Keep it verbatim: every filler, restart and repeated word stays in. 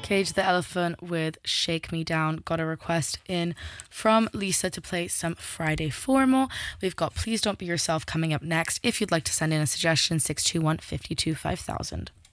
Cage the Elephant with Shake Me Down. Got a request in from Lisa to play some Friday Formal. We've got Please Don't Be Yourself coming up next. If you'd like to send in a suggestion, six two one, five two, five thousand.